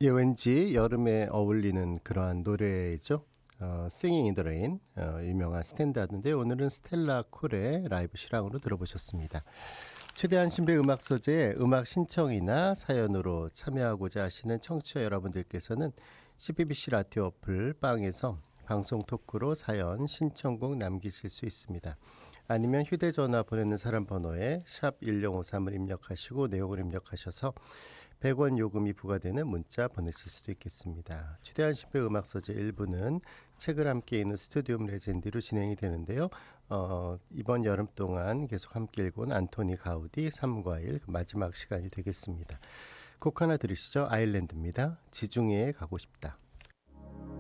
예, 왠지 여름에 어울리는 그러한 노래죠. Singing in the Rain, 유명한 스탠다드인데 오늘은 스텔라 콜의 라이브 실황으로 들어보셨습니다. 최대한 신비의 음악 소재에 음악 신청이나 사연으로 참여하고자 하시는 청취자 여러분들께서는 CBBC 라디오 어플 빵에서 방송 토크로 사연 신청곡 남기실 수 있습니다. 아니면 휴대전화 보내는 사람 번호에 샵 1053을 입력하시고 내용을 입력하셔서 100원 요금이 부과되는 문자 보내실 수도 있겠습니다. 최대한 신비의 음악 소재 일부는 책을 함께 읽는 스튜디움 레전드로 진행이 되는데요. 이번 여름 동안 계속 함께 읽은 안토니 가우디 3과 1 마지막 시간이 되겠습니다. 곡 하나 들으시죠. 아일랜드입니다. 지중해에 가고 싶다.